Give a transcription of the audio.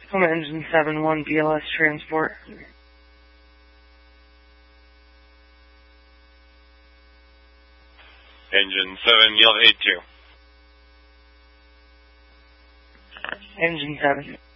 I'm Engine 7-1 BLS transport. Engine 7, yield 82. Engine 7.